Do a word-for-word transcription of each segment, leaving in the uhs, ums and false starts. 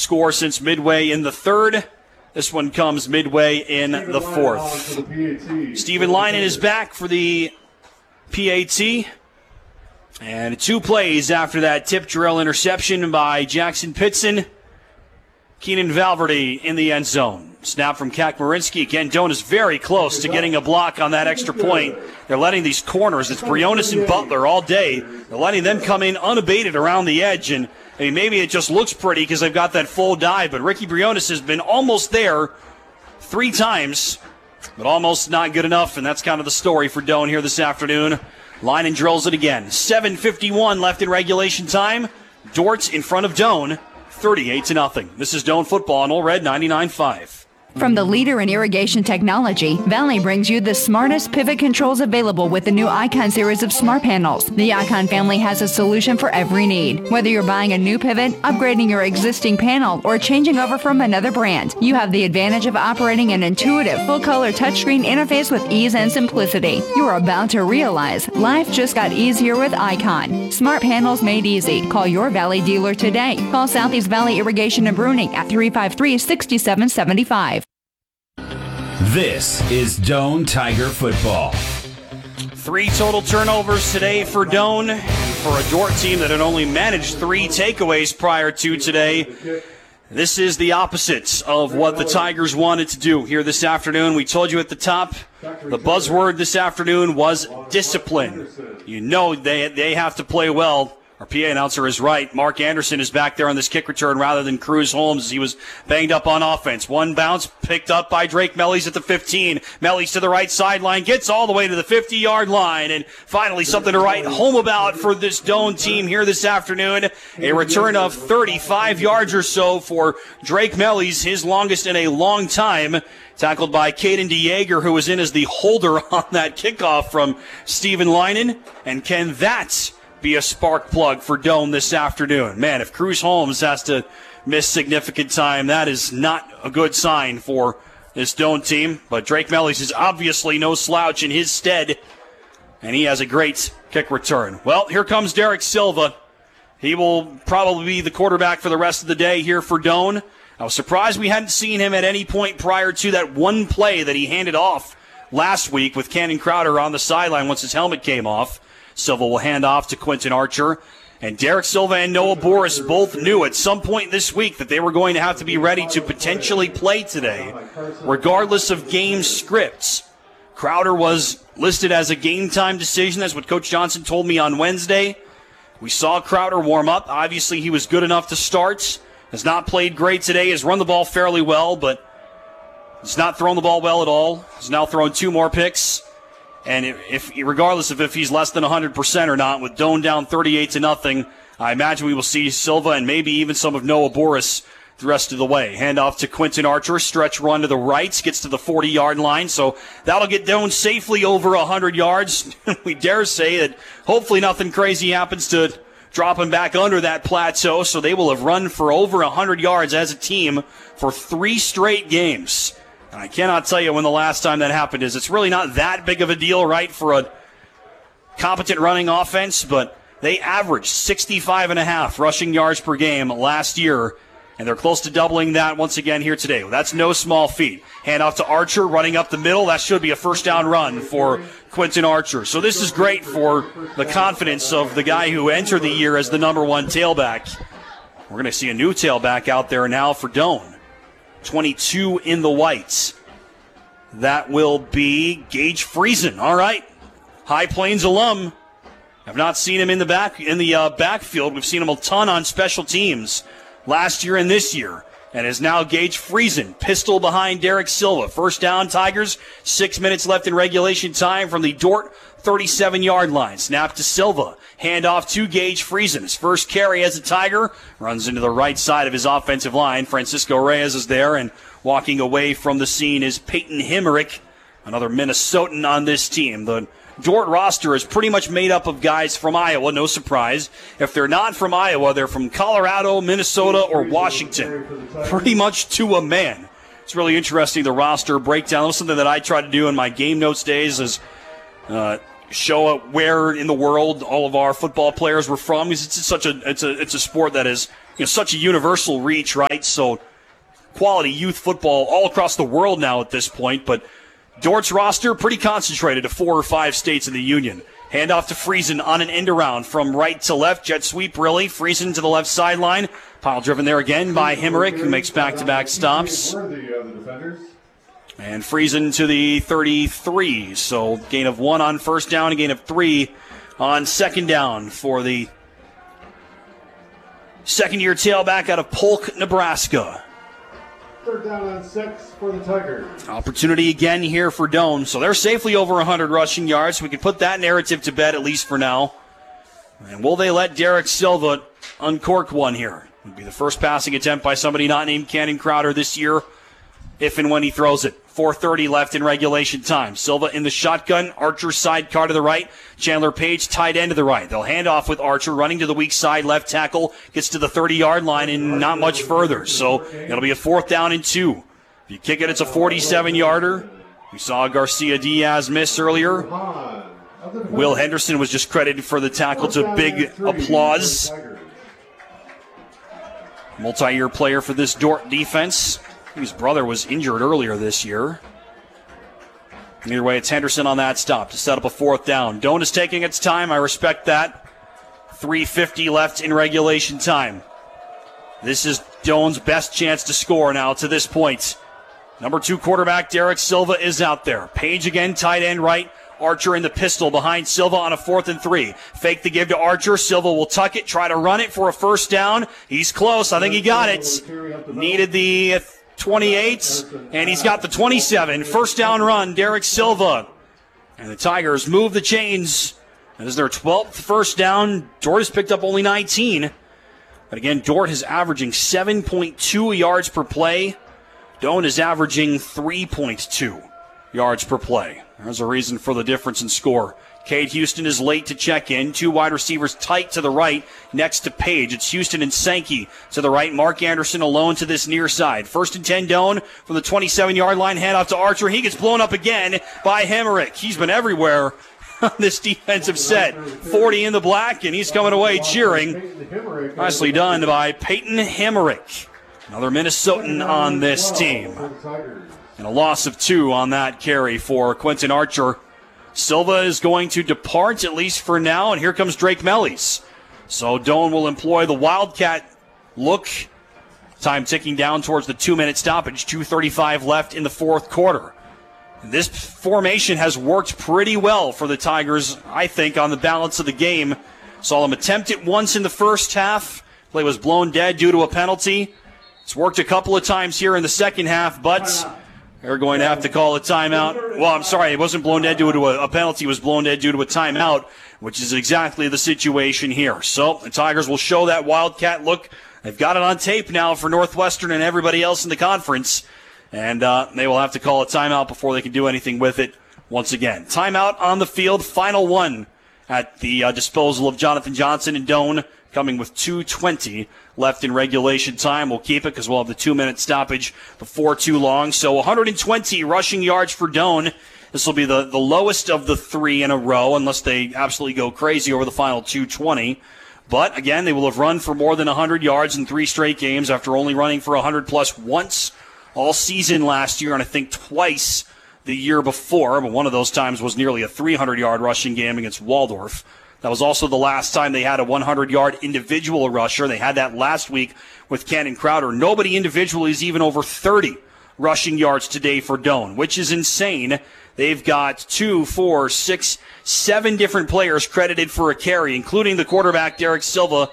score since midway in the third. This one comes midway in the fourth. Stephen Linen is back for the P A T. And two plays after that tip drill interception by Jackson Pitson. Keenan Valverde in the end zone. Snap from Kakmarinsky. Again, Doan is very close to getting a block on that extra point. They're letting these corners, it's Briones and Butler all day. They're letting them come in unabated around the edge. And I mean, maybe it just looks pretty because they've got that full dive, but Ricky Briones has been almost there three times, but almost not good enough, and that's kind of the story for Doan here this afternoon. Linen drills it again. seven fifty-one left in regulation time. Dort in front of Doan, thirty-eight to nothing. This is Doan football on Ole Red ninety-nine point five. From the leader in irrigation technology, Valley brings you the smartest pivot controls available with the new Icon series of smart panels. The Icon family has a solution for every need. Whether you're buying a new pivot, upgrading your existing panel, or changing over from another brand, you have the advantage of operating an intuitive, full-color touchscreen interface with ease and simplicity. You're about to realize life just got easier with Icon. Smart panels made easy. Call your Valley dealer today. Call Southeast Valley Irrigation and Bruning at three five three, six seven seven five. This is Doan Tiger football. Three total turnovers today for Doan, for a Dort team that had only managed three takeaways prior to today. This is the opposite of what the Tigers wanted to do here this afternoon. We told you at the top, the buzzword this afternoon was discipline. You know they they have to play well. Our P A announcer is right. Mark Anderson is back there on this kick return rather than Cruz Holmes as he was banged up on offense. One bounce picked up by Drake Mellies at the fifteen. Mellies to the right sideline, gets all the way to the fifty-yard line. And finally something to write home about for this Doan team here this afternoon. A return of thirty-five yards or so for Drake Mellies, his longest in a long time. Tackled by Caden DeJager, who was in as the holder on that kickoff from Stephen Linen. And can that be a spark plug for Doan this afternoon? Man, if Cruz Holmes has to miss significant time, that is not a good sign for this Doan team. But Drake Mellies is obviously no slouch in his stead, and he has a great kick return. Well, here comes Derek Silva. He will probably be the quarterback for the rest of the day here for Doan. I was surprised we hadn't seen him at any point prior to that one play that he handed off last week with Cannon Crowder on the sideline once his helmet came off. Silva will hand off to Quentin Archer. And Derek Silva and Noah Boris both knew at some point this week that they were going to have to be ready to potentially play today, regardless of game scripts. Crowder was listed as a game-time decision. That's what Coach Johnson told me on Wednesday. We saw Crowder warm up. Obviously, he was good enough to start. Has not played great today. Has run the ball fairly well, but has not thrown the ball well at all. Has now thrown two more picks. And if, regardless of if he's less than one hundred percent or not, with Doan down thirty-eight to nothing, I imagine we will see Silva and maybe even some of Noah Boris the rest of the way. Hand off to Quentin Archer, stretch run to the right, gets to the forty-yard line, so that'll get Doan safely over one hundred yards. We dare say that hopefully nothing crazy happens to drop him back under that plateau, so they will have run for over one hundred yards as a team for three straight games. And I cannot tell you when the last time that happened is. It's really not that big of a deal, right, for a competent running offense, but they averaged sixty-five and a half rushing yards per game last year, and they're close to doubling that once again here today. Well, that's no small feat. Hand off to Archer, running up the middle. That should be a first down run for Quentin Archer. So this is great for the confidence of the guy who entered the year as the number one tailback. We're going to see a new tailback out there now for Doan. twenty-two in the whites. That will be Gage Friesen. All right. High Plains alum. I've not seen him in the back in the uh, backfield. We've seen him a ton on special teams last year and this year. And is now Gage Friesen, pistol behind Derek Silva. First down, Tigers. Six minutes left in regulation time from the Dort thirty-seven-yard line. Snap to Silva. Hand off to Gage Friesen. His first carry as a Tiger. Runs into the right side of his offensive line. Francisco Reyes is there, and walking away from the scene is Peyton Hemmerich, another Minnesotan on this team. The Dort roster is pretty much made up of guys from Iowa, no surprise. If they're not from Iowa, they're from Colorado, Minnesota, or Washington. Pretty much to a man. It's really interesting, the roster breakdown. That was something that I tried to do in my game notes days, is uh, show where in the world all of our football players were from. Because it's such a it's a it's a sport that is you know, such a universal reach, right? So quality youth football all across the world now at this point. But Dort's roster pretty concentrated to four or five states in the Union. Handoff to Friesen on an end around from right to left. Jet sweep, really. Friesen to the left sideline. Pile driven there again by Hemrick, who makes back-to-back stops. And Friesen to the thirty-three. So gain of one on first down, a gain of three on second down for the second-year tailback out of Polk, Nebraska. Third down on six for the Tigers. Opportunity again here for Doane. So they're safely over one hundred rushing yards. We can put that narrative to bed, at least for now. And will they let Derek Silva uncork one here? It would be the first passing attempt by somebody not named Cannon Crowder this year, if and when he throws it. four thirty left in regulation time. Silva in the shotgun. Archer sidecar to the right. Chandler Page tight end to the right. They'll hand off with Archer running to the weak side. Left tackle gets to the thirty-yard line and not much further. So it'll be a fourth down and two. If you kick it, it's a forty-seven-yarder. We saw Garcia Diaz miss earlier. Will Henderson was just credited for the tackle to big applause. Multi-year player for this Dort defense. His brother was injured earlier this year. Either way, it's Henderson on that stop to set up a fourth down. Doane is taking its time. I respect that. three fifty left in regulation time. This is Doane's best chance to score now to this point. Number two quarterback Derek Silva is out there. Page again, tight end right. Archer in the pistol behind Silva on a fourth and three. Fake the give to Archer. Silva will tuck it, try to run it for a first down. He's close. I think he got it. Needed the twenty-eight, and he's got the twenty-seven. First down run, Derek Silva. And the Tigers move the chains. That is their twelfth first down. Dort has picked up only nineteen. But again, Dort is averaging seven point two yards per play. Doane is averaging three point two yards per play. There's a reason for the difference in score. Cade Houston is late to check in. Two wide receivers tight to the right next to Page. It's Houston and Sankey to the right. Mark Anderson alone to this near side. First and ten Doane from the twenty-seven-yard line. Handoff to Archer. He gets blown up again by Hemrick. He's been everywhere on this defensive set. forty in the black, and he's coming away cheering. Nicely done by Peyton Hemrick. Another Minnesotan on this team. And a loss of two on that carry for Quentin Archer. Silva is going to depart, at least for now, and here comes Drake Mellies. So Doane will employ the Wildcat look. Time ticking down towards the two-minute stoppage. two thirty-five left in the fourth quarter. This formation has worked pretty well for the Tigers, I think, on the balance of the game. Saw them attempt it once in the first half. Play was blown dead due to a penalty. It's worked a couple of times here in the second half, but they're going to have to call a timeout. Well, I'm sorry, it wasn't blown dead due to a, a penalty. It was blown dead due to a timeout, which is exactly the situation here. So the Tigers will show that Wildcat look. They've got it on tape now for Northwestern and everybody else in the conference, and uh, they will have to call a timeout before they can do anything with it once again. Timeout on the field, final one at the uh, disposal of Jonathan Johnson and Doane, coming with two twenty left in regulation time. We'll keep it because we'll have the two-minute stoppage before too long. So one hundred twenty rushing yards for Doane. This will be the, the lowest of the three in a row, unless they absolutely go crazy over the final two twenty. But, again, they will have run for more than one hundred yards in three straight games after only running for one hundred plus once all season last year, and I think twice the year before. But one of those times was nearly a three hundred yard rushing game against Waldorf. That was also the last time they had a one hundred yard individual rusher. They had that last week with Cannon Crowder. Nobody individually is even over thirty rushing yards today for Doane, which is insane. They've got two, four, six, seven different players credited for a carry, including the quarterback, Derek Silva.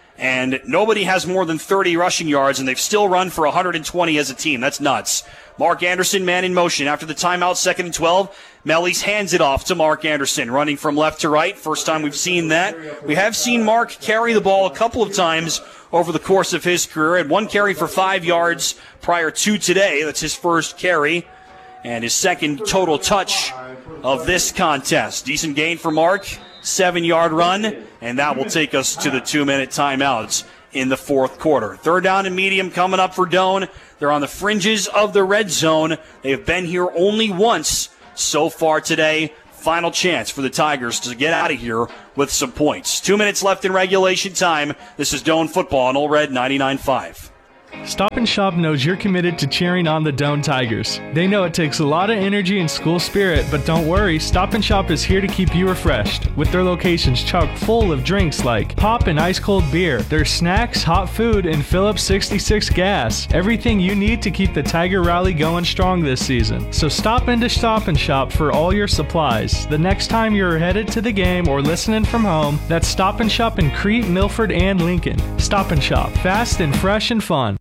And nobody has more than thirty rushing yards, and they've still run for one hundred twenty as a team. That's nuts. Mark Anderson, man in motion. After the timeout, second and twelve, Mellies hands it off to Mark Anderson, running from left to right. First time we've seen that. We have seen Mark carry the ball a couple of times over the course of his career. Had one carry for five yards prior to today. That's his first carry and his second total touch of this contest. Decent gain for Mark. Seven-yard run, and that will take us to the two-minute timeouts in the fourth quarter. Third down and medium coming up for Doane. They're on the fringes of the red zone. They have been here only once so far today. final chance for the Tigers to get out of here with some points. Two minutes left in regulation time. This is Doane Football on Ole Red ninety-nine point five. Stop and Shop knows you're committed to cheering on the Doane Tigers. They know it takes a lot of energy and school spirit, but don't worry, Stop and Shop is here to keep you refreshed. With their locations chock full of drinks like pop and ice-cold beer, their snacks, hot food, and Phillips sixty-six gas. Everything you need to keep the Tiger Rally going strong this season. So stop into Stop and Shop for all your supplies. The next time you're headed to the game or listening from home, that's Stop and Shop in Crete, Milford, and Lincoln. Stop and Shop, fast and fresh and fun.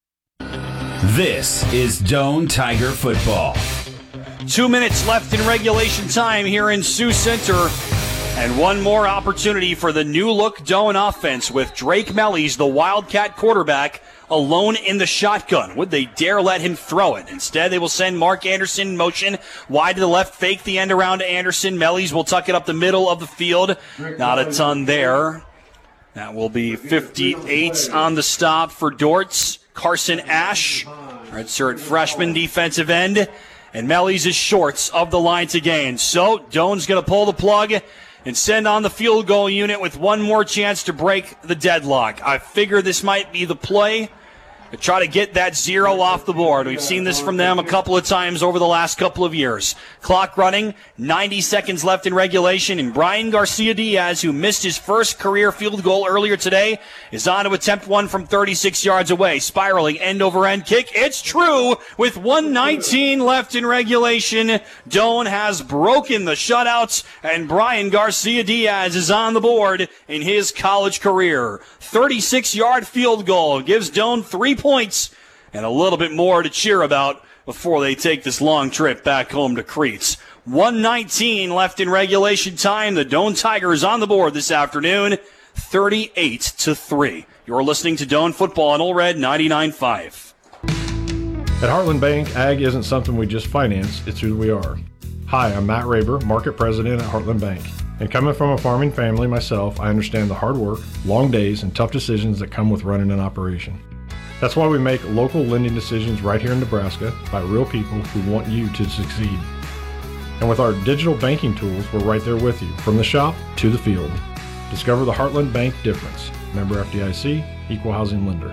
This is Doane Tiger Football. Two minutes left in regulation time here in Sioux Center. And one more opportunity for the new-look Doane offense with Drake Mellies, the Wildcat quarterback, alone in the shotgun. Would they dare let him throw it? Instead, they will send Mark Anderson in motion. Wide to the left, fake the end around to Anderson. Mellies will tuck it up the middle of the field. Not a ton there. That will be fifty-eight on the stop for Dortz. Carson Ash, redshirt freshman defensive end. And Mellies is short of the line to gain. So Doane's going to pull the plug and send on the field goal unit with one more chance to break the deadlock. I figure this might be the play to try to get that zero off the board. We've seen this from them a couple of times over the last couple of years. Clock running, ninety seconds left in regulation, and Brian Garcia-Diaz, who missed his first career field goal earlier today, is on to attempt one from thirty-six yards away. Spiraling end-over-end kick. It's true with one nineteen left in regulation. Doane has broken the shutouts, and Brian Garcia-Diaz is on the board in his college career. thirty-six-yard field goal gives Doane three points and a little bit more to cheer about before they take this long trip back home to Crete. one nineteen left in regulation time. The Doane Tigers on the board this afternoon, thirty-eight to three. You're listening to Doane Football on Ole Red ninety-nine point five. At Heartland Bank, ag isn't something we just finance, it's who we are. Hi, I'm Matt Raber, Market President at Heartland Bank. And coming from a farming family myself, I understand the hard work, long days, and tough decisions that come with running an operation. That's why we make local lending decisions right here in Nebraska by real people who want you to succeed. And with our digital banking tools, we're right there with you, from the shop to the field. Discover the Heartland Bank difference. Member F D I C, Equal Housing Lender.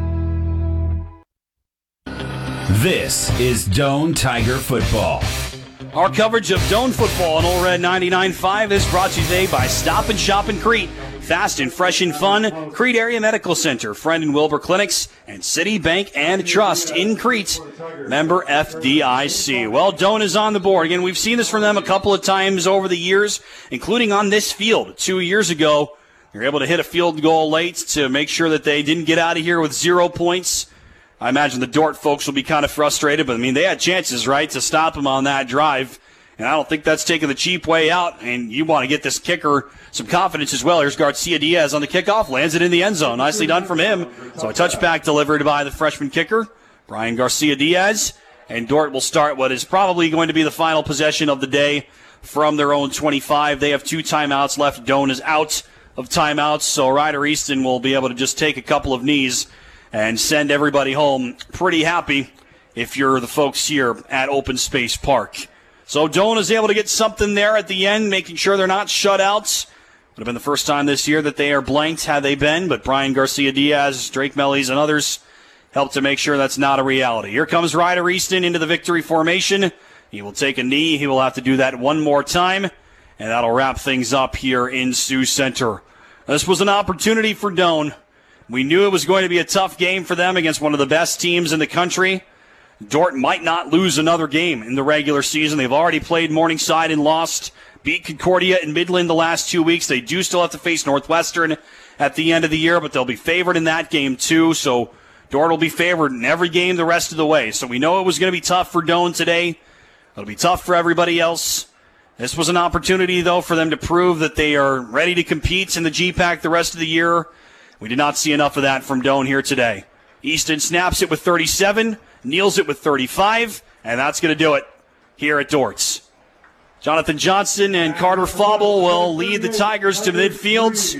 This is Doane Tiger Football. Our coverage of Doane Football on Ole Red ninety-nine point five is brought to you today by Stop and Shop in Crete. Fast and fresh and fun, Crete Area Medical Center, Friend and Wilbur Clinics, and City Bank and Trust in Crete. Member F D I C. Well, Doane is on the board. Again, we've seen this from them a couple of times over the years, including on this field two years ago. They were able to hit a field goal late to make sure that they didn't get out of here with zero points. I imagine the Dort folks will be kind of frustrated, but, I mean, they had chances, right, to stop them on that drive. And I don't think that's taking the cheap way out. And you want to get this kicker some confidence as well. Here's Garcia-Diaz on the kickoff. Lands it in the end zone. Nicely done from him. So a touchback delivered by the freshman kicker, Brian Garcia-Diaz. And Dort will start what is probably going to be the final possession of the day from their own twenty-five. They have two timeouts left. Doane is out of timeouts. So Ryder Easton will be able to just take a couple of knees and send everybody home pretty happy if you're the folks here at Open Space Park. So Doane is able to get something there at the end, making sure they're not shutouts. Would have been the first time this year that they are blanked had they been, but Brian Garcia-Diaz, Drake Mellies, and others helped to make sure that's not a reality. Here comes Ryder Easton into the victory formation. He will take a knee. He will have to do that one more time, and that'll wrap things up here in Sioux Center. This was an opportunity for Doane. We knew it was going to be a tough game for them against one of the best teams in the country. Dort might not lose another game in the regular season. They've already played Morningside and lost, beat Concordia and Midland the last two weeks. They do still have to face Northwestern at the end of the year, but they'll be favored in that game too. So Dort will be favored in every game the rest of the way. So we know it was going to be tough for Doane today. It'll be tough for everybody else. This was an opportunity, though, for them to prove that they are ready to compete in the G PAC the rest of the year. We did not see enough of that from Doane here today. Easton snaps it with thirty-seven, kneels it with thirty-five, and that's going to do it here at Dortz. Jonathan Johnson and Carter Fauble will lead the Tigers to midfield.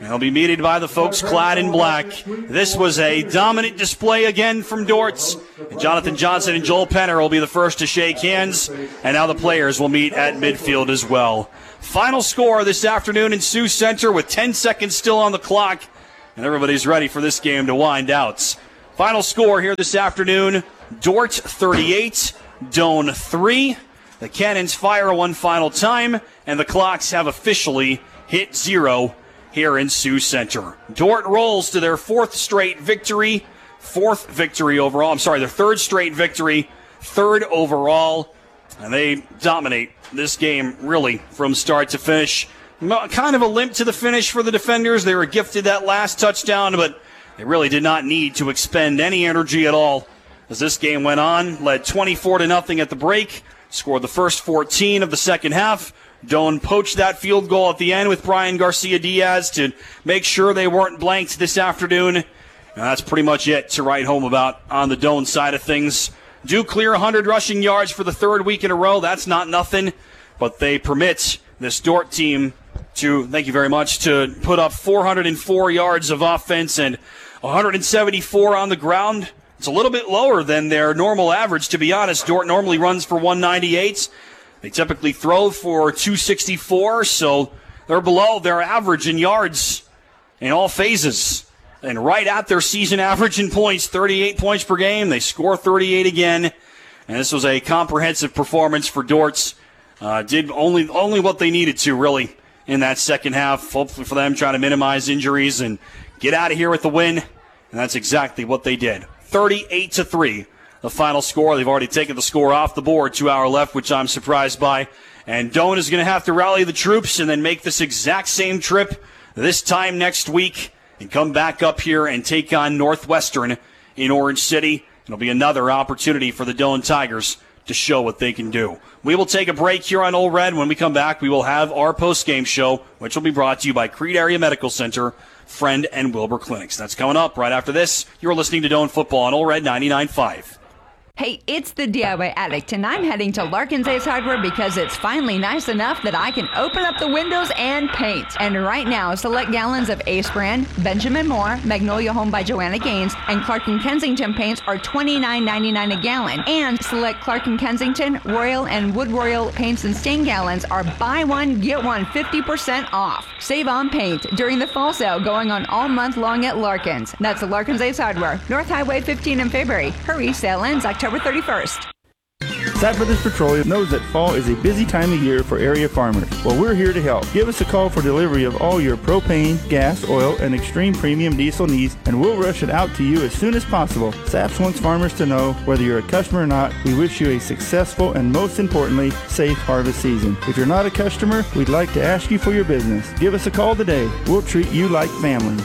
They'll be meted by the folks clad in black. This was a dominant display again from Dortz. Jonathan Johnson and Joel Penner will be the first to shake hands, and now the players will meet at midfield as well. Final score this afternoon in Sioux Center with ten seconds still on the clock, and everybody's ready for this game to wind out. Final score here this afternoon, Dort thirty-eight, Doane three. The Cannons fire one final time, and the clocks have officially hit zero here in Sioux Center. Dort rolls to their fourth straight victory, fourth victory overall. I'm sorry, their third straight victory, third overall, and they dominate this game really from start to finish. Kind of a limp to the finish for the defenders. They were gifted that last touchdown, but they really did not need to expend any energy at all as this game went on. Led twenty-four to nothing at the break, scored the first fourteen of the second half. Doane poached that field goal at the end with Brian Garcia-Diaz to make sure they weren't blanked this afternoon. And that's pretty much it to write home about on the Doane side of things. Do clear one hundred rushing yards for the third week in a row. That's not nothing, but they permit this Dort team to, thank you very much, to put up four hundred four yards of offense and one hundred seventy-four on the ground. It's a little bit lower than their normal average, to be honest. Dort normally runs for one ninety-eight. They typically throw for two sixty-four, so they're below their average in yards in all phases. And right at their season average in points, thirty-eight points per game. They score thirty-eight again. And this was a comprehensive performance for Dortz. Uh, did only only what they needed to, really, in that second half. Hopefully for them, trying to minimize injuries and get out of here with the win. And that's exactly what they did. thirty-eight to three. The final score. They've already taken the score off the board. Two hour left, which I'm surprised by. And Doane is going to have to rally the troops and then make this exact same trip this time next week and come back up here and take on Northwestern in Orange City. It'll be another opportunity for the Doane Tigers to show what they can do. We will take a break here on Ole Red. When we come back, we will have our post-game show, which will be brought to you by Creed Area Medical Center, Friend, and Wilbur Clinics. That's coming up right after this. You're listening to Doane Football on Ole Red ninety-nine point five. Hey, it's the D I Y Addict, and I'm heading to Larkins Ace Hardware because it's finally nice enough that I can open up the windows and paint. And right now, select gallons of Ace brand, Benjamin Moore, Magnolia Home by Joanna Gaines, and Clark and Kensington paints are twenty-nine ninety-nine a gallon. And select Clark and Kensington, Royal, and Wood Royal paints and stain gallons are buy one, get one fifty percent off. Save on paint during the fall sale going on all month long at Larkins. That's Larkins Ace Hardware, North Highway fifteen in Fairbury. Hurry, sale ends October thirty-first. Satt Brothers Petroleum knows that fall is a busy time of year for area farmers. Well, we're here to help. Give us a call for delivery of all your propane, gas, oil, and extreme premium diesel needs, and we'll rush it out to you as soon as possible. Saps wants farmers to know, whether you're a customer or not, we wish you a successful and, most importantly, safe harvest season. If you're not a customer, we'd like to ask you for your business. Give us a call today. We'll treat you like family.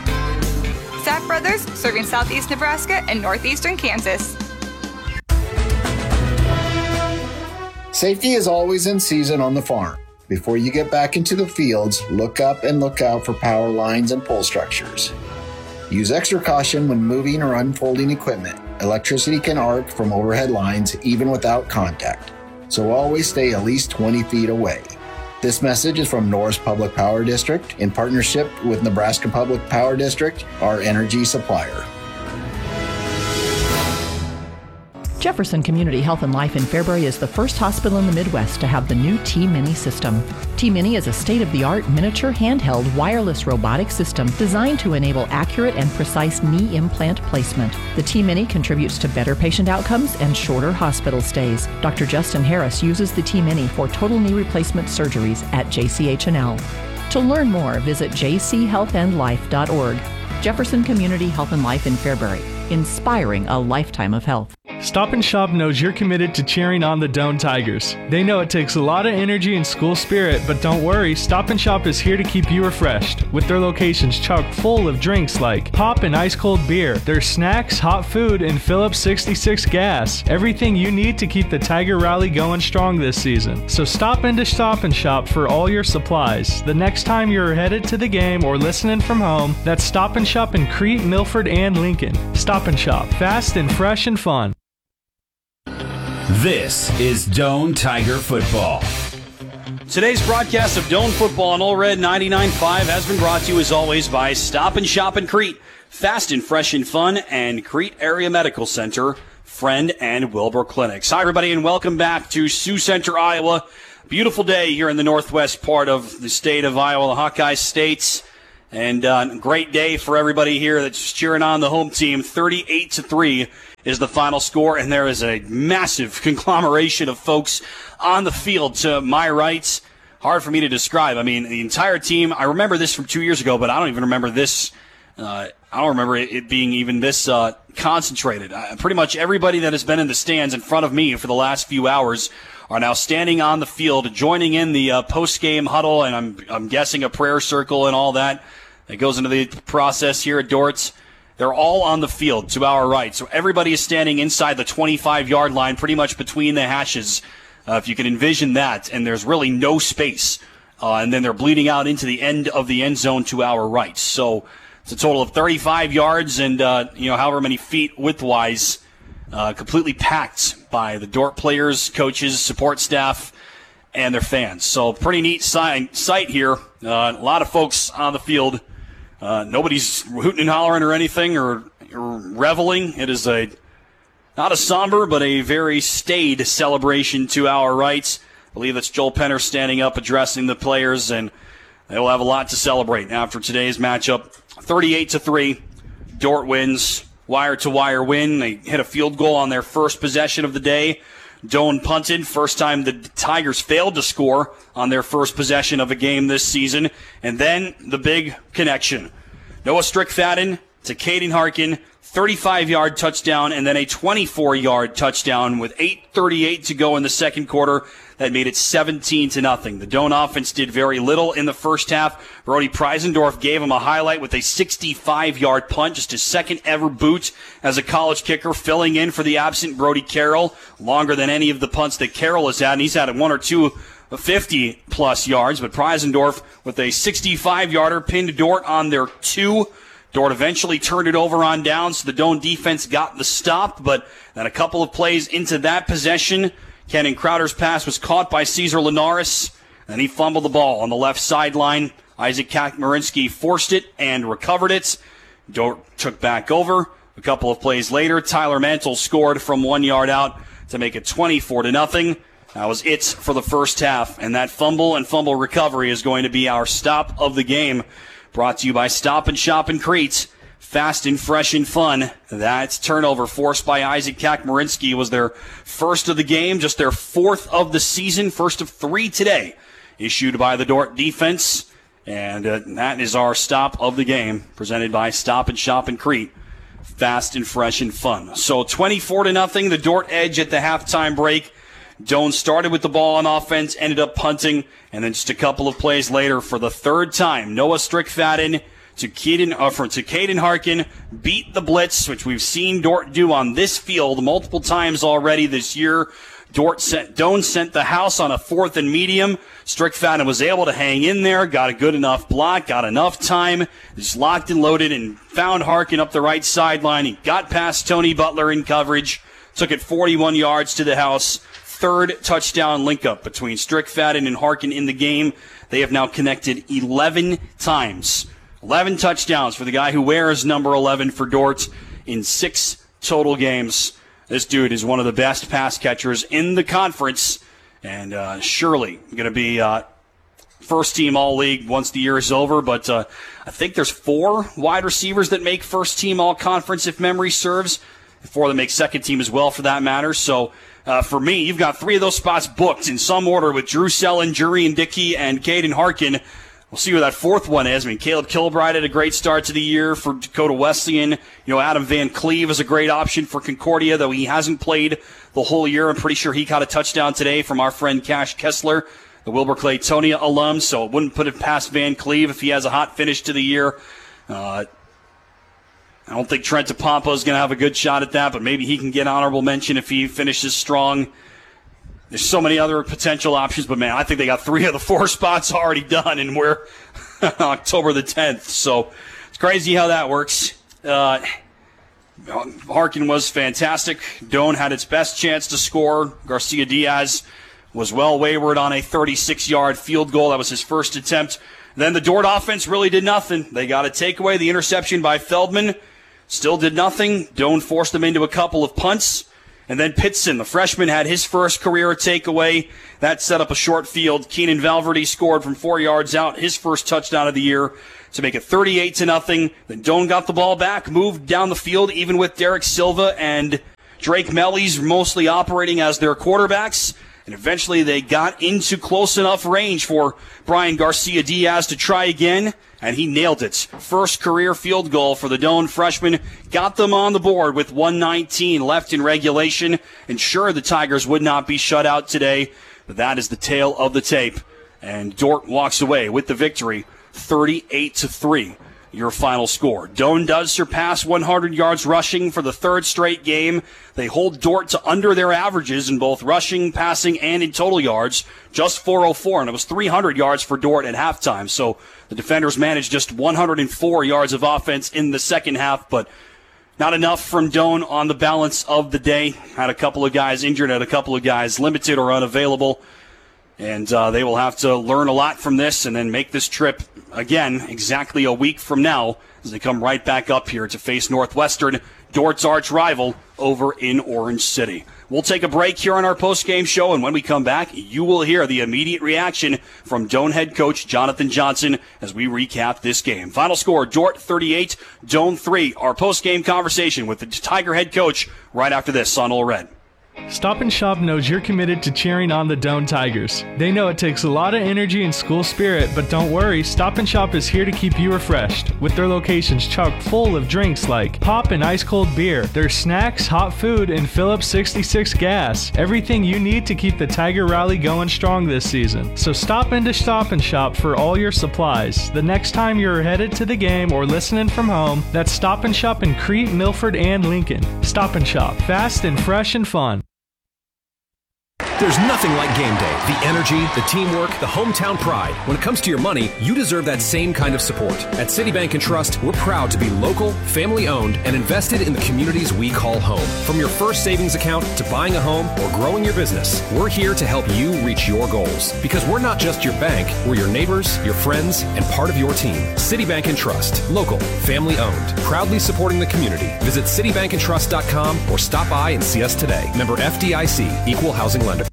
Sapp Brothers, serving southeast Nebraska and northeastern Kansas. Safety is always in season on the farm. Before you get back into the fields, look up and look out for power lines and pole structures. Use extra caution when moving or unfolding equipment. Electricity can arc from overhead lines even without contact, so always stay at least twenty feet away. This message is from Norris Public Power District in partnership with Nebraska Public Power District, our energy supplier. Jefferson Community Health and Life in Fairbury is the first hospital in the Midwest to have the new T-Mini system. T-Mini is a state-of-the-art miniature handheld wireless robotic system designed to enable accurate and precise knee implant placement. The T-Mini contributes to better patient outcomes and shorter hospital stays. Doctor Justin Harris uses the T-Mini for total knee replacement surgeries at J C H N L. To learn more, visit j c health and life dot org. Jefferson Community Health and Life in Fairbury, inspiring a lifetime of health. Stop and Shop knows you're committed to cheering on the Doane Tigers. They know it takes a lot of energy and school spirit, but don't worry, Stop and Shop is here to keep you refreshed, with their locations chock full of drinks like pop and ice-cold beer, their snacks, hot food, and Phillips sixty-six gas. Everything you need to keep the Tiger Rally going strong this season. So stop into Stop and Shop for all your supplies. The next time you're headed to the game or listening from home, that's Stop and Shop in Crete, Milford, and Lincoln. Stop and Shop, fast and fresh and fun. This is Doane Tiger Football. Today's broadcast of Doane Football on All Red ninety-nine point five has been brought to you as always by Stop and Shop in Crete, Fast and Fresh and Fun, and Crete Area Medical Center, Friend and Wilbur Clinics. Hi, everybody, and welcome back to Sioux Center, Iowa. Beautiful day here in the northwest part of the state of Iowa, the Hawkeye States. And uh, great day for everybody here that's cheering on the home team. thirty-eight to three is the final score, and there is a massive conglomeration of folks on the field to my right. Hard for me to describe. I mean, the entire team, I remember this from two years ago, but I don't even remember this. Uh, I don't remember it being even this uh, concentrated. Uh, pretty much everybody that has been in the stands in front of me for the last few hours are now standing on the field, joining in the uh, post-game huddle, and I'm, I'm guessing a prayer circle and all that that goes into the process here at Dortz. They're all on the field to our right. So everybody is standing inside the twenty-five-yard line, pretty much between the hashes, uh, if you can envision that. And there's really no space. Uh, and then they're bleeding out into the end of the end zone to our right. So it's a total of thirty-five yards and, uh, you know, however many feet width-wise, uh, completely packed by the Dordt players, coaches, support staff, and their fans. So pretty neat sight here. Uh, a lot of folks on the field. Uh, nobody's hooting and hollering or anything or, or reveling. It is a not a somber, but a very staid celebration to our right. I believe that's Joel Penner standing up, addressing the players, and they will have a lot to celebrate after today's matchup. thirty-eight to three, Dordt wins, wire-to-wire win. They hit a field goal on their first possession of the day. Doane punted, first time the Tigers failed to score on their first possession of a game this season. And then the big connection. Noah Strickfaden to Caden Harkin, thirty-five-yard touchdown, and then a twenty-four-yard touchdown with eight thirty-eight to go in the second quarter. That made it seventeen to nothing. The Doane offense did very little in the first half. Brody Preisendorf gave him a highlight with a sixty-five-yard punt, just his second ever boot as a college kicker, filling in for the absent Brody Carroll, longer than any of the punts that Carroll has had, and he's had one or two fifty-plus yards, but Preisendorf with a sixty-five-yarder pinned Dordt on their two. Dordt eventually turned it over on downs, so the Doane defense got the stop, but then a couple of plays into that possession, Cannon Crowder's pass was caught by Cesar Linares, and he fumbled the ball on the left sideline. Isaac Kakmarinsky forced it and recovered it. Dordt took back over. A couple of plays later, Tyler Mantle scored from one yard out to make it twenty-four to nothing. That was it for the first half, and that fumble and fumble recovery is going to be our stop of the game. Brought to you by Stop and Shop in Crete. Fast and fresh and fun. That turnover forced by Isaac Kakmarinsky was their first of the game, just their fourth of the season, first of three today, issued by the Dordt defense. And uh, that is our stop of the game, presented by Stop and Shop in Crete. Fast and fresh and fun. So twenty-four to nothing, the Dordt edge at the halftime break. Doane started with the ball on offense, ended up punting, and then just a couple of plays later, for the third time, Noah Strickfaden to Caden, uh, to Caden Harkin beat the blitz, which we've seen Dordt do on this field multiple times already this year. Dordt sent, Doane sent the house on a fourth and medium. Strickfaden was able to hang in there, got a good enough block, got enough time, just locked and loaded and found Harkin up the right sideline. He got past Tony Butler in coverage, took it forty-one yards to the house. Third touchdown link-up between Strickfaden and Harkin in the game. They have now connected eleven times. eleven touchdowns for the guy who wears number eleven for Dordt in six total games. This dude is one of the best pass catchers in the conference, and uh, surely going to be uh, first-team All-League once the year is over. But uh, I think there's four wide receivers that make first-team All-Conference, if memory serves. Four that make second-team as well, for that matter. So uh, for me, you've got three of those spots booked in some order with Drew Sellen, Jurian Dickey, and Caden Harkin. We'll see where that fourth one is. I mean, Caleb Kilbride had a great start to the year for Dakota Wesleyan. You know, Adam Van Cleve is a great option for Concordia, though he hasn't played the whole year. I'm pretty sure he caught a touchdown today from our friend Cash Kessler, the Wilbur Claytonia alum, so it wouldn't put it past Van Cleve if he has a hot finish to the year. Uh, I don't think Trent DePompa is going to have a good shot at that, but maybe he can get honorable mention if he finishes strong. There's so many other potential options, but, man, I think they got three of the four spots already done, and we're October the tenth. So it's crazy how that works. Uh, Harkin was fantastic. Doane had its best chance to score. Garcia Diaz was well wayward on a thirty-six-yard field goal. That was his first attempt. Then the Dordt offense really did nothing. They got a takeaway, the interception by Feldman. Still did nothing. Doane forced them into a couple of punts. And then Pitson, the freshman, had his first career takeaway. That set up a short field. Keenan Valverde scored from four yards out, his first touchdown of the year to make it thirty-eight to nothing. Then Doane got the ball back, moved down the field, even with Derek Silva and Drake Mellies mostly operating as their quarterbacks. And eventually they got into close enough range for Brian Garcia-Diaz to try again, and he nailed it. First career field goal for the Doane freshman. Got them on the board with one nineteen left in regulation. Ensured the Tigers would not be shut out today. But that is the tale of the tape. And Dordt walks away with the victory, thirty-eight to three. Your final score. Doane does surpass one hundred yards rushing for the third straight game. They hold Dordt to under their averages in both rushing, passing, and in total yards. Just four oh four, and it was three hundred yards for Dordt at halftime. So the defenders managed just one hundred four yards of offense in the second half, but not enough from Doane on the balance of the day. Had a couple of guys injured, had a couple of guys limited or unavailable. And uh, they will have to learn a lot from this and then make this trip, again, exactly a week from now as they come right back up here to face Northwestern, Dordt's arch rival, over in Orange City. We'll take a break here on our post-game show, and when we come back, you will hear the immediate reaction from Doane head coach Jonathan Johnson as we recap this game. Final score, Dordt thirty-eight, Doane three. Our post-game conversation with the Tiger head coach right after this on Ole Red. Stop and Shop knows you're committed to cheering on the Doane Tigers. They know it takes a lot of energy and school spirit, but don't worry, Stop and Shop is here to keep you refreshed. With their locations chock full of drinks like pop and ice cold beer, their snacks, hot food, and Phillips sixty-six gas. Everything you need to keep the Tiger Rally going strong this season. So stop into Stop and Shop for all your supplies. The next time you're headed to the game or listening from home, that's Stop and Shop in Crete, Milford, and Lincoln. Stop and Shop, fast and fresh and fun. There's nothing like game day. The energy, the teamwork, the hometown pride. When it comes to your money, you deserve that same kind of support. At Citibank and Trust, we're proud to be local, family-owned, and invested in the communities we call home. From your first savings account to buying a home or growing your business, we're here to help you reach your goals. Because we're not just your bank, we're your neighbors, your friends, and part of your team. Citibank and Trust. Local, family-owned. Proudly supporting the community. Visit citibank and trust dot com or stop by and see us today. Member F D I C, Equal Housing Lender.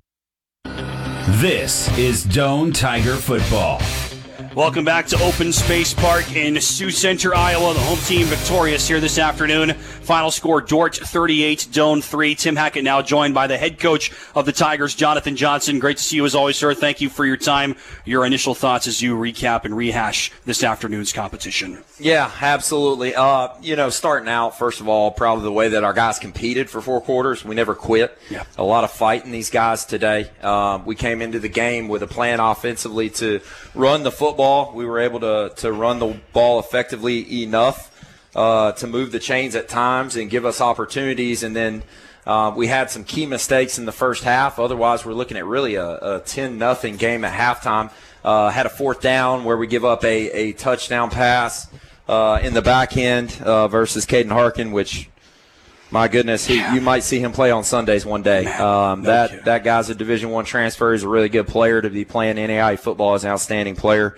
This is Doane Tiger Football. Welcome back to Open Space Park in Sioux Center, Iowa. The home team victorious here this afternoon. Final score, Dordt thirty-eight, Doane three. Tim Hackett now joined by the head coach of the Tigers, Jonathan Johnson. Great to see you as always, sir. Thank you for your time. Your initial thoughts as you recap and rehash this afternoon's competition. Yeah, absolutely. Uh, you know, starting out, first of all, proud of the way that our guys competed for four quarters. We never quit. Yeah. A lot of fighting these guys today. Um, we came into the game with a plan offensively to run the football. We were able to, to run the ball effectively enough uh, to move the chains at times and give us opportunities. And then uh, we had some key mistakes in the first half. Otherwise, we're looking at really a, a ten nothing game at halftime. Uh, had a fourth down where we give up a, a touchdown pass uh, in the back end uh, versus Caden Harkin, which – my goodness, he, you might see him play on Sundays one day. Um, that that guy's a Division One transfer. He's a really good player to be playing N A I A football. Is an outstanding player.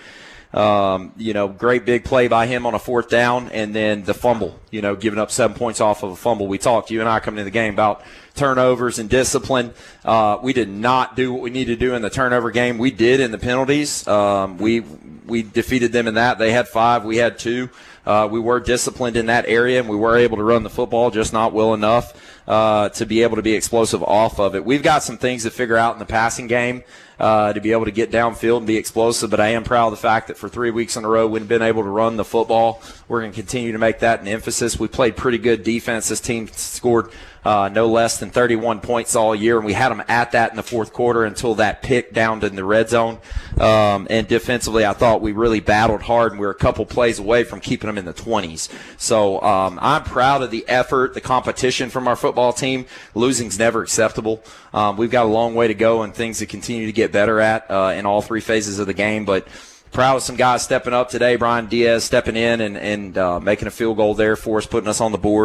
Um, you know, great big play by him on a fourth down, and then the fumble. You know, giving up seven points off of a fumble. We talked, you and I, coming into the game about turnovers and discipline. Uh, we did not do what we needed to do in the turnover game. We did in the penalties. Um, we we defeated them in that. They had five. We had two. Uh, we were disciplined in that area, and we were able to run the football, just not well enough uh, to be able to be explosive off of it. We've got some things to figure out in the passing game uh, to be able to get downfield and be explosive, but I am proud of the fact that for three weeks in a row we've been able to run the football. We're going to continue to make that an emphasis. We played pretty good defense. This team scored uh, no less than thirty-one points all year, and we had them at that in the fourth quarter until that pick down in the red zone. Um, and defensively, I thought we really battled hard, and we were a couple plays away from keeping them in the twenties. So um, I'm proud of the effort, the competition from our football team. Losing's never acceptable. Um, we've got a long way to go and things to continue to get better at uh, in all three phases of the game, but proud of some guys stepping up today. Brian Diaz stepping in and, and uh, making a field goal there for us, putting us on the board.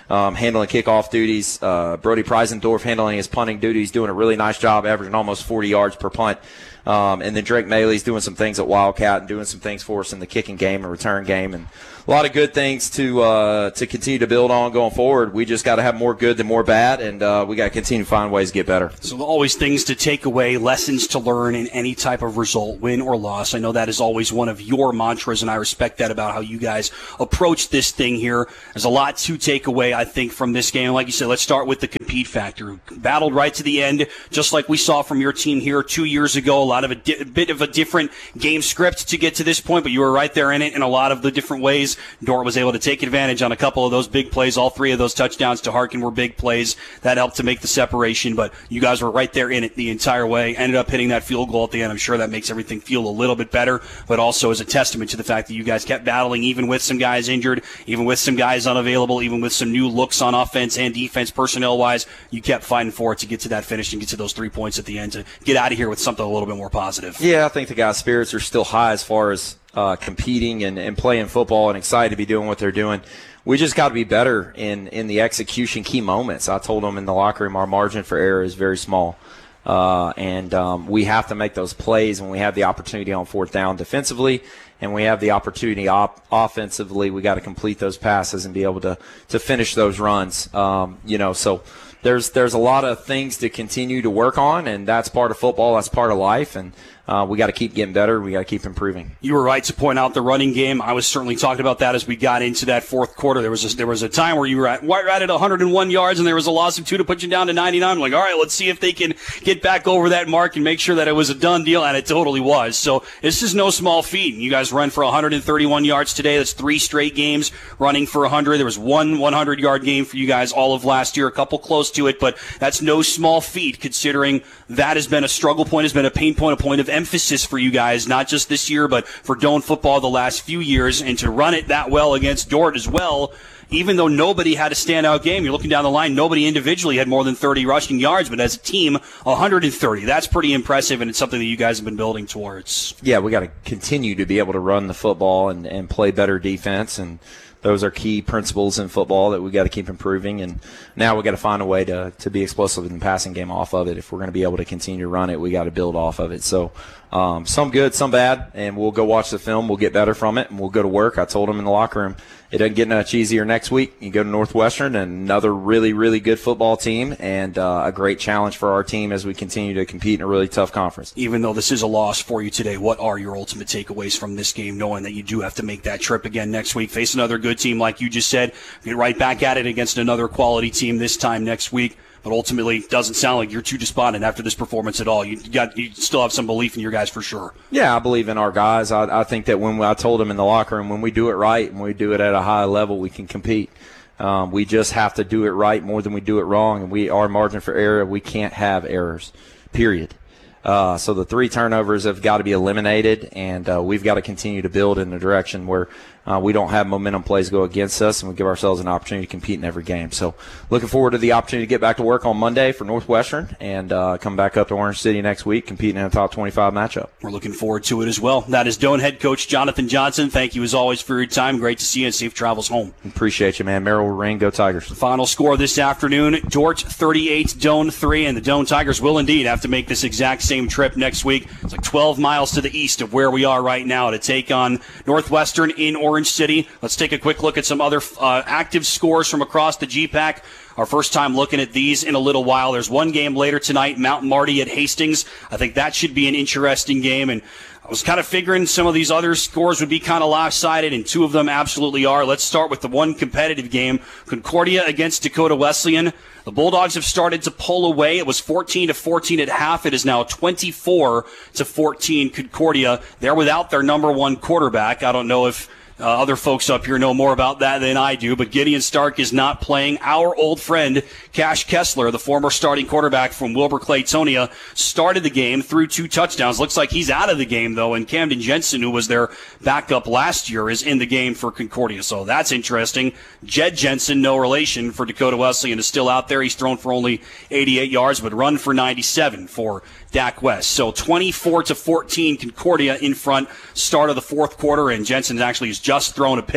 um, handling kickoff duties. Uh, Brody Preisendorf handling his punting duties, doing a really nice job, averaging almost forty yards per punt. Um, and then Drake Maley's doing some things at Wildcat and doing some things for us in the kicking game and return game, and a lot of good things to uh, to continue to build on going forward. We just got to have more good than more bad, and uh, we got to continue to find ways to get better. So always things to take away, lessons to learn in any type of result, win or loss. I know that is always one of your mantras, and I respect that about how you guys approach this thing here. There's a lot to take away, I think, from this game. Like you said, let's start with the compete factor. Battled right to the end, just like we saw from your team here two years ago. A lot of a, di- a bit of a different game script to get to this point, but you were right there in it in a lot of the different ways. Dort was able to take advantage on a couple of those big plays. All three of those touchdowns to Harkin were big plays. That helped to make the separation, but you guys were right there in it the entire way. Ended up hitting that field goal at the end. I'm sure that makes everything feel a little bit better, but also is a testament to the fact that you guys kept battling even with some guys injured, even with some guys unavailable, even with some new looks on offense and defense personnel-wise. You kept fighting for it to get to that finish and get to those three points at the end to get out of here with something a little bit more positive. Yeah, I think the guys' spirits are still high as far as Uh, competing and, and playing football and excited to be doing what they're doing. We just got to be better in, in the execution key moments. I told them in the locker room our margin for error is very small. Uh, and um, we have to make those plays when we have the opportunity on fourth down defensively, and we have the opportunity op- offensively. We got to complete those passes and be able to, to finish those runs. Um, you know, so there's there's a lot of things to continue to work on, and that's part of football. That's part of life, and Uh, we got to keep getting better. We got to keep improving. You were right to point out the running game. I was certainly talking about that as we got into that fourth quarter. There was a, there was a time where you were at, right at one hundred one yards, and there was a loss of two to put you down to ninety-nine. I'm like, all right, let's see if they can get back over that mark and make sure that it was a done deal, and it totally was. So this is no small feat. You guys run for one hundred thirty-one yards today. That's three straight games running for one hundred. There was one hundred-yard game for you guys all of last year, a couple close to it, but that's no small feat considering that has been a struggle point, has been a pain point, a point of emphasis for you guys, not just this year, but for Doane football the last few years, and to run it that well against Dort as well, even though nobody had a standout game. You're looking down the line, nobody individually had more than thirty rushing yards, but as a team, one hundred thirty. That's pretty impressive, and it's something that you guys have been building towards. Yeah, we got to continue to be able to run the football and, and play better defense, and those are key principles in football that we got to keep improving. And now we got to find a way to, to be explosive in the passing game off of it. If we're going to be able to continue to run it, we got to build off of it. So um, some good, some bad, and we'll go watch the film. We'll get better from it, and we'll go to work. I told them in the locker room, it doesn't get much easier next week. You go to Northwestern, and another really, really good football team, and uh, a great challenge for our team as we continue to compete in a really tough conference. Even though this is a loss for you today, what are your ultimate takeaways from this game, knowing that you do have to make that trip again next week, face another good team like you just said, get right back at it against another quality team this time next week? But ultimately, it doesn't sound like you're too despondent after this performance at all. You got, you still have some belief in your guys for sure. Yeah, I believe in our guys. I, I think that when we, I told them in the locker room, when we do it right and we do it at a high level, we can compete. Um, we just have to do it right more than we do it wrong, and we our margin for error, we can't have errors, period. Uh, so the three turnovers have got to be eliminated, and uh, we've got to continue to build in a direction where uh, we don't have momentum plays go against us, and we give ourselves an opportunity to compete in every game. So looking forward to the opportunity to get back to work on Monday for Northwestern and uh, come back up to Orange City next week, competing in a top twenty-five matchup. We're looking forward to it as well. That is Doane head coach Jonathan Johnson. Thank you as always for your time. Great to see you, and safe travels home. Appreciate you, man. Merrill Ring, go Tigers. The final score this afternoon, Dort thirty-eight, Doane three, and the Doane Tigers will indeed have to make this exact same trip next week. It's like twelve miles to the east of where we are right now to take on Northwestern in Orange City. Let's take a quick look at some other uh, active scores from across the G PAC. Our first time looking at these in a little while. There's one game later tonight, Mount Marty at Hastings. I think that should be an interesting game, and I was kind of figuring some of these other scores would be kind of lopsided, and two of them absolutely are. Let's start with the one competitive game, Concordia against Dakota Wesleyan. The Bulldogs have started to pull away. It was fourteen to fourteen at half. It is now twenty-four to fourteen Concordia. They're without their number one quarterback. I don't know if Uh, other folks up here know more about that than I do, but Gideon Stark is not playing. Our old friend, Cash Kessler, the former starting quarterback from Wilbur Claytonia, started the game, threw two touchdowns. Looks like he's out of the game, though, and Camden Jensen, who was their backup last year, is in the game for Concordia, so that's interesting. Jed Jensen, no relation for Dakota Wesleyan, is still out there. He's thrown for only eighty-eight yards, but run for ninety-seven for D A C West. So twenty-four to fourteen, Concordia in front, start of the fourth quarter, and Jensen actually has just thrown a pick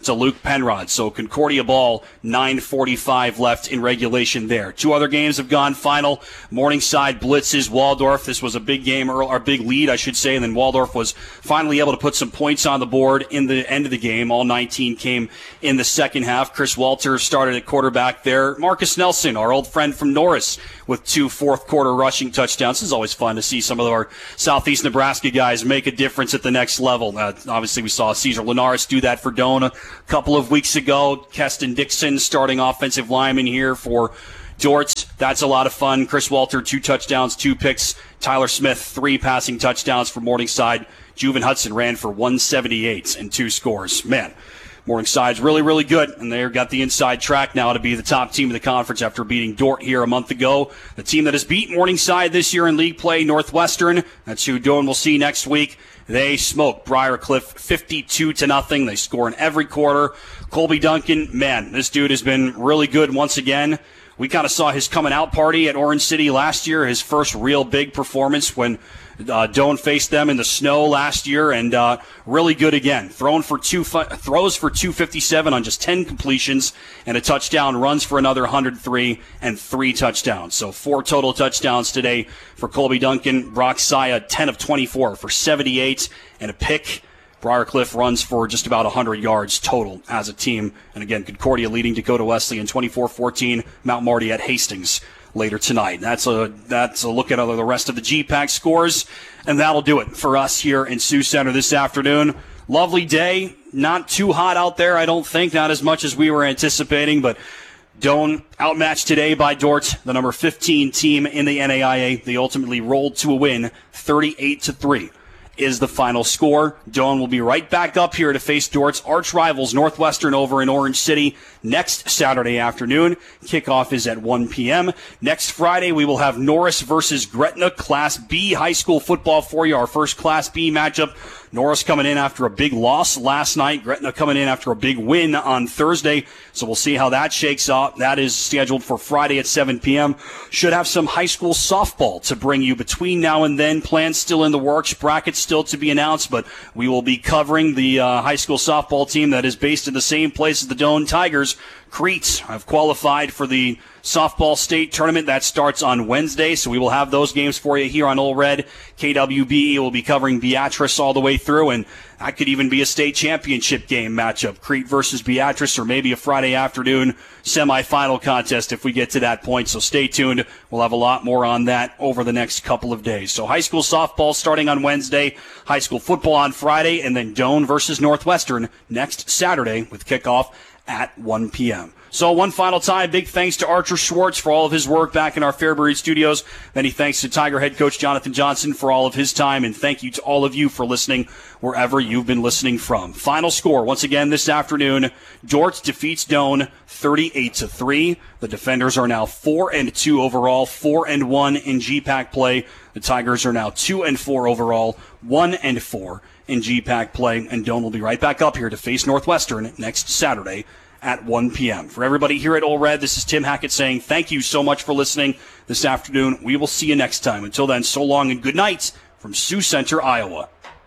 to Luke Penrod. So Concordia ball, nine forty-five left in regulation there. Two other games have gone final. Morningside blitzes Waldorf. This was a big game, or a big lead, I should say, and then Waldorf was finally able to put some points on the board in the end of the game. All nineteen came in the second half. Chris Walter started at quarterback there. Marcus Nelson, our old friend from Norris, with two fourth-quarter rushing touchdowns. It's always fun to see some of our Southeast Nebraska guys make a difference at the next level. Uh, obviously, we saw Cesar Linares do that for Doan a couple of weeks ago. Keston Dixon, starting offensive lineman here for Dortz. That's a lot of fun. Chris Walter, two touchdowns, two picks. Tyler Smith, three passing touchdowns for Morningside. Juven Hudson ran for one seventy-eight and two scores. Man, Morningside's really, really good, and they've got the inside track now to be the top team of the conference after beating Dort here a month ago. The team that has beat Morningside this year in league play, Northwestern, that's who Doan will see next week. They smoke Briar Cliff fifty-two to nothing. They score in every quarter. Colby Duncan, man, this dude has been really good once again. We kind of saw his coming out party at Orange City last year, his first real big performance when Uh, Doan faced them in the snow last year, and uh, really good again. Thrown for two, throws for two fifty-seven on just ten completions and a touchdown. Runs for another one hundred three and three touchdowns. So four total touchdowns today for Colby Duncan. Brock Saya, ten of twenty-four for seventy-eight and a pick. Briarcliff runs for just about one hundred yards total as a team. And again, Concordia leading Dakota Wesleyan twenty-four fourteen. Mount Marty at Hastings later tonight. That's a that's a look at other the rest of the G PAC scores, and that'll do it for us here in Sioux Center this afternoon. Lovely day, not too hot out there, I don't think, not as much as we were anticipating, but Doan outmatched today by Dort, the number fifteen team in the N A I A. They ultimately rolled to a win, thirty-eight to three. Is the final score. Doan will be right back up here to face Dort's arch rivals Northwestern over in Orange City next Saturday afternoon. Kickoff is at one p.m. Next Friday, we will have Norris versus Gretna Class B high school football for you, our first Class B matchup. Norris coming in after a big loss last night. Gretna coming in after a big win on Thursday. So we'll see how that shakes out. That is scheduled for Friday at seven p.m. Should have some high school softball to bring you between now and then. Plans still in the works. Brackets still to be announced, but we will be covering the uh, high school softball team that is based in the same place as the Doan Tigers. Crete have qualified for the softball state tournament. That starts on Wednesday, so we will have those games for you here on Ole Red. K W B E will be covering Beatrice all the way through, and that could even be a state championship game matchup. Crete versus Beatrice, or maybe a Friday afternoon semifinal contest if we get to that point. So stay tuned. We'll have a lot more on that over the next couple of days. So high school softball starting on Wednesday, high school football on Friday, and then Doan versus Northwestern next Saturday with kickoff at one p.m. So one final time, big thanks to Archer Schwartz for all of his work back in our Fairbury studios. Many thanks to Tiger head coach Jonathan Johnson for all of his time, and thank you to all of you for listening wherever you've been listening from. Final score, once again this afternoon, Dort defeats Doan thirty-eight to three. The Defenders are now four and two overall, four and one in G PAC play. The Tigers are now two and four overall, one and four in G PAC play, and Doan will be right back up here to face Northwestern next Saturday at one p.m. For everybody here at Ole Red, this is Tim Hackett saying thank you so much for listening this afternoon. We will see you next time. Until then, so long and good night from Sioux Center, Iowa.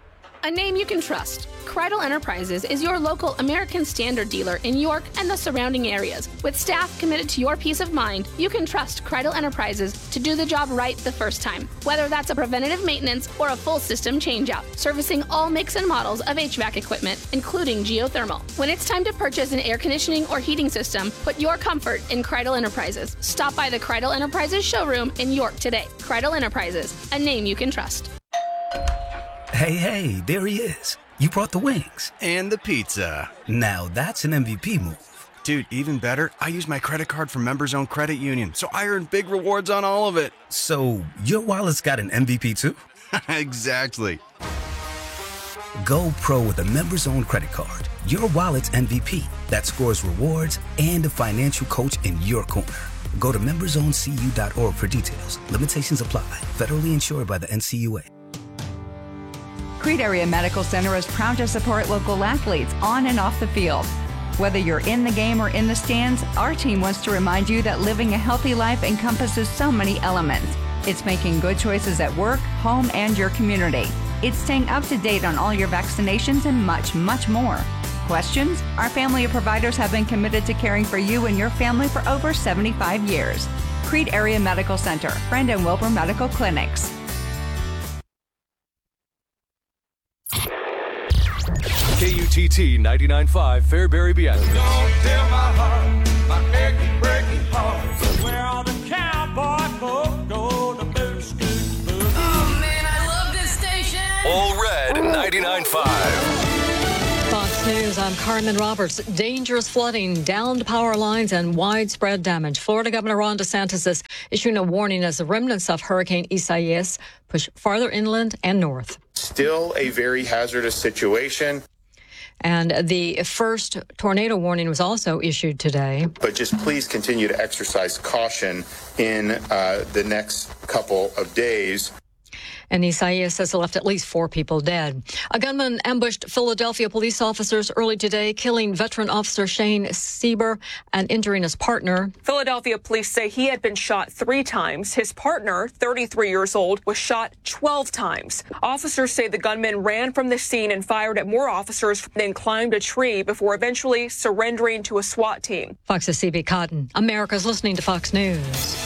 A name you can trust. Kreidel Enterprises is your local American Standard dealer in York and the surrounding areas. With staff committed to your peace of mind, you can trust Kreidel Enterprises to do the job right the first time. Whether that's a preventative maintenance or a full system changeout, servicing all makes and models of H V A C equipment, including geothermal. When it's time to purchase an air conditioning or heating system, put your comfort in Kreidel Enterprises. Stop by the Kreidel Enterprises showroom in York today. Kreidel Enterprises, a name you can trust. Hey, hey, there he is. You brought the wings. And the pizza. Now that's an M V P move. Dude, even better, I used my credit card from Members Owned Credit Union, so I earned big rewards on all of it. So your wallet's got an M V P too? Exactly. Go pro with a Members Owned credit card. Your wallet's M V P that scores rewards and a financial coach in your corner. Go to members owned c u dot org for details. Limitations apply. Federally insured by the N C U A. Crete Area Medical Center is proud to support local athletes on and off the field. Whether you're in the game or in the stands, our team wants to remind you that living a healthy life encompasses so many elements. It's making good choices at work, home, and your community. It's staying up to date on all your vaccinations and much, much more. Questions? Our family of providers have been committed to caring for you and your family for over seventy-five years. Crete Area Medical Center, Brandon Wilbur Medical Clinics. K U T T ninety-nine point five Fairbury Beatrice. Don't tell my heart, my achy, breaky heart. Where all the cowboy folk go to boot scoot boot. Oh man, I love this station. All Red ninety-nine point five. Fox News, I'm Carmen Roberts. Dangerous flooding, downed power lines, and widespread damage. Florida Governor Ron DeSantis is issuing a warning as the remnants of Hurricane Isaias push farther inland and north. Still a very hazardous situation. And the first tornado warning was also issued today. But just please continue to exercise caution in uh, the next couple of days. And Isaias has left at least four people dead. A gunman ambushed Philadelphia police officers early today, killing veteran officer Shane Sieber and injuring his partner. Philadelphia police say he had been shot three times. His partner, thirty-three years old, was shot twelve times. Officers say the gunman ran from the scene and fired at more officers, then climbed a tree before eventually surrendering to a SWAT team. Fox's C B Cotton. America's listening to Fox News.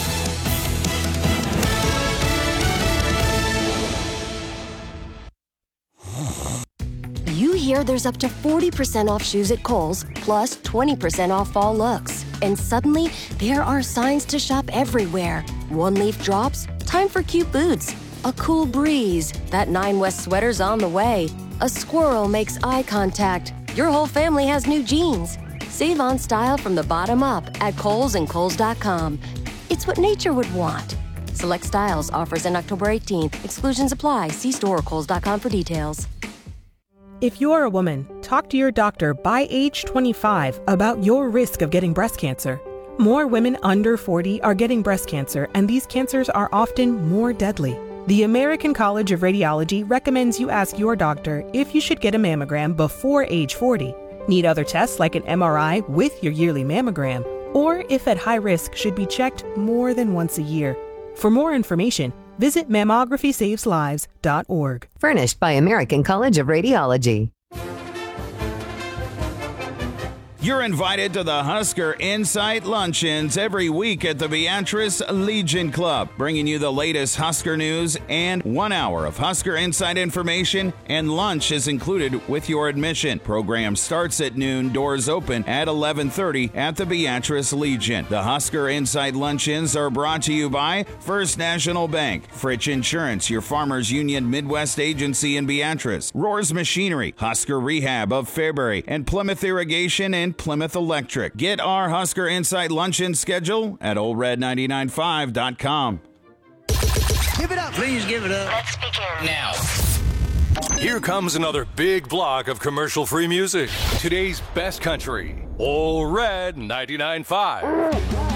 You hear there's up to forty percent off shoes at Kohl's, plus twenty percent off fall looks. And suddenly, there are signs to shop everywhere. One leaf drops, time for cute boots. A cool breeze, that Nine West sweater's on the way. A squirrel makes eye contact. Your whole family has new jeans. Save on style from the bottom up at Kohl's and Kohl's dot com. It's what nature would want. Select styles, offers in October eighteenth. Exclusions apply. See store or Kohl's dot com for details. If you're a woman, talk to your doctor by age twenty-five about your risk of getting breast cancer. More women under forty are getting breast cancer, and these cancers are often more deadly. The American College of Radiology recommends you ask your doctor if you should get a mammogram before age forty, need other tests like an M R I with your yearly mammogram, or if at high risk should be checked more than once a year. For more information, visit mammography saves lives dot org. Furnished by American College of Radiology. You're invited to the Husker Insight Luncheons every week at the Beatrice Legion Club, bringing you the latest Husker news and one hour of Husker Insight information, and lunch is included with your admission. Program starts at noon, doors open at eleven thirty at the Beatrice Legion. The Husker Insight Luncheons are brought to you by First National Bank, Fritch Insurance, your Farmers Union Midwest agency in Beatrice, Roars Machinery, Husker Rehab of Fairbury, and Plymouth Irrigation and Plymouth Electric. Get our Husker Insight Luncheon schedule at old red nine nine five dot com. Give it up. Please give it up. Let's begin. Now. Here comes another big block of commercial-free music. Today's best country. All Red ninety-nine point five.